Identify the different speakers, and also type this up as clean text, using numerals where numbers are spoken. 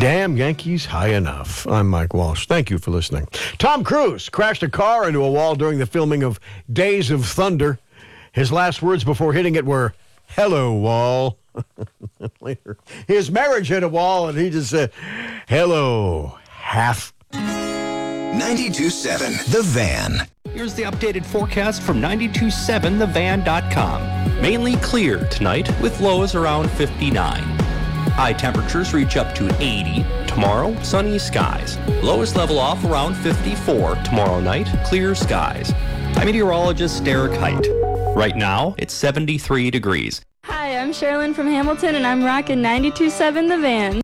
Speaker 1: Damn Yankees high enough. I'm Mike Walsh. Thank you for listening. Tom Cruise crashed a car into a wall during the filming of Days of Thunder. His last words before hitting it were, "Hello, wall." Later, his marriage hit a wall, and he just said, "Hello, half."
Speaker 2: 92.7 The Van.
Speaker 3: Here's the updated forecast from 927thevan.com. Mainly clear tonight with lows around 59. High temperatures reach up to 80. Tomorrow, sunny skies. Lows level off around 54. Tomorrow night, clear skies. I'm meteorologist Derek Height. Right now, it's 73 degrees.
Speaker 4: Hi, I'm Sherilyn from Hamilton, and I'm rocking 92.7 The Van.